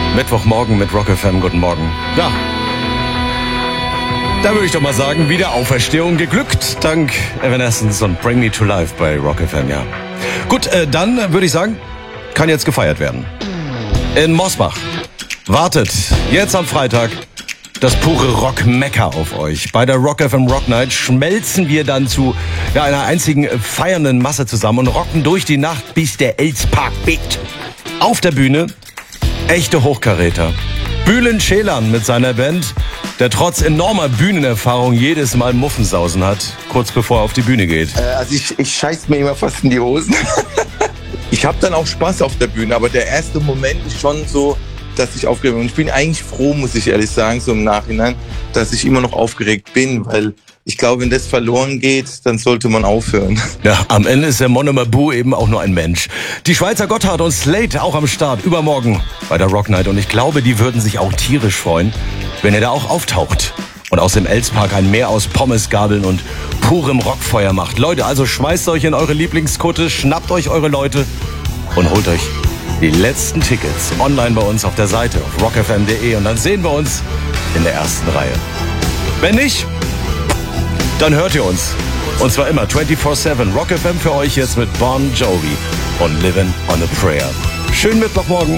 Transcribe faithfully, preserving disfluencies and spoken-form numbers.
Mittwochmorgen mit Rock F M. Guten Morgen. Ja, da würde ich doch mal sagen, wieder Auferstehung geglückt, dank Evanescence und Bring Me to Life bei Rock F M, ja. Gut, äh, dann würde ich sagen, kann jetzt gefeiert werden. In Mosbach wartet jetzt am Freitag das pure Rock-Mekka auf euch. Bei der Rock F M Rock Night schmelzen wir dann zu ja, einer einzigen feiernden Masse zusammen und rocken durch die Nacht, bis der Elspark biegt. Auf der Bühne echte Hochkaräter. Bülent Ceylan mit seiner Band, der trotz enormer Bühnenerfahrung jedes Mal Muffensausen hat, kurz bevor er auf die Bühne geht. Äh, also ich, ich scheiß mir immer fast in die Hosen. Ich habe dann auch Spaß auf der Bühne, aber der erste Moment ist schon so, dass ich aufgeregt bin. Und ich bin eigentlich froh, muss ich ehrlich sagen, so im Nachhinein, dass ich immer noch aufgeregt bin, weil ich glaube, wenn das verloren geht, dann sollte man aufhören. Ja, am Ende ist der Mono Mabu eben auch nur ein Mensch. Die Schweizer Gotthard und Slate auch am Start, übermorgen bei der Rock Night. Und ich glaube, die würden sich auch tierisch freuen, wenn ihr da auch auftaucht und aus dem Elspark ein Meer aus Pommesgabeln und purem Rockfeuer macht. Leute, also schmeißt euch in eure Lieblingskutte, schnappt euch eure Leute und holt euch die letzten Tickets online bei uns auf der Seite auf rock f m punkt d e und dann sehen wir uns in der ersten Reihe. Wenn nicht, dann hört ihr uns. Und zwar immer vierundzwanzig sieben. Rock F M für euch jetzt mit Bon Jovi und Livin' on a Prayer. Schönen Mittwochmorgen.